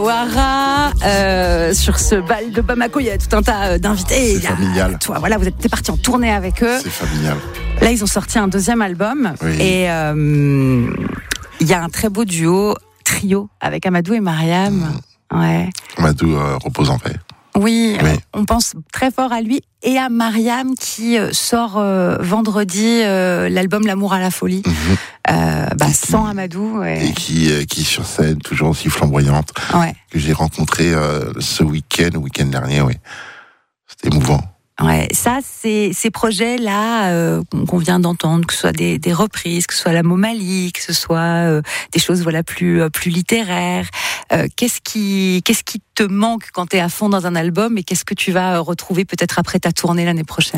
Ouara, sur ce bal de Bamako, il y a tout un tas d'invités. C'est familial. Toi, voilà, t'es parti en tournée avec eux. C'est familial. Là, ils ont sorti un deuxième album. Oui. Et il y a un très beau trio avec Amadou et Mariam. Ouais. Amadou repose en paix. Oui, on pense très fort à lui et à Mariam qui sort vendredi l'album L'amour à la folie. Sans Amadou. Et qui sur scène, toujours aussi flamboyante, que j'ai rencontré ce week-end dernier, oui. C'était émouvant. Ouais, ça, ces projets-là qu'on vient d'entendre, que ce soit des reprises, que ce soit la Momali, que ce soit des choses plus littéraires. Qu'est-ce qui te manque quand tu es à fond dans un album et qu'est-ce que tu vas retrouver peut-être après ta tournée l'année prochaine ?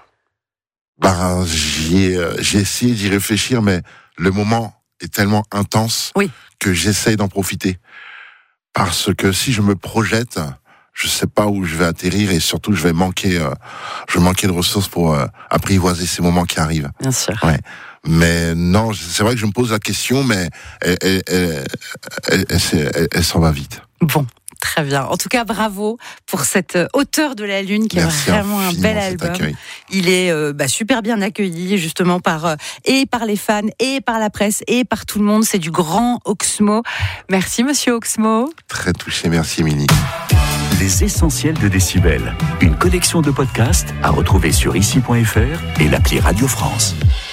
J'ai essayé d'y réfléchir, mais le moment est tellement intense que j'essaye d'en profiter. Parce que si je me projette, je sais pas où je vais atterrir et surtout je vais manquer de ressources pour apprivoiser ces moments qui arrivent. Bien sûr. Ouais. Mais non, c'est vrai que je me pose la question, mais elle s'en va vite. Bon. Très bien. En tout cas, bravo pour cette Hauteur de la Lune qui est vraiment un bel album. Il est super bien accueilli justement par les fans et par la presse et par tout le monde. C'est du grand Oxmo. Merci Monsieur Oxmo. Très touché, merci Émilie. Les essentiels de Décibel. Une collection de podcasts à retrouver sur ici.fr et l'appli Radio France.